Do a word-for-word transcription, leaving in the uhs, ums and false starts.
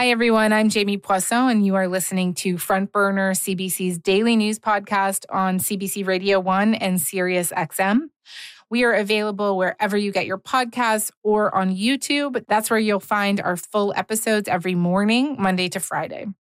Hi, everyone. I'm Jamie Poisson, and you are listening to Front Burner, C B C's daily news podcast on C B C Radio one and Sirius X M. We are available wherever you get your podcasts or on YouTube. That's where you'll find our full episodes every morning, Monday to Friday.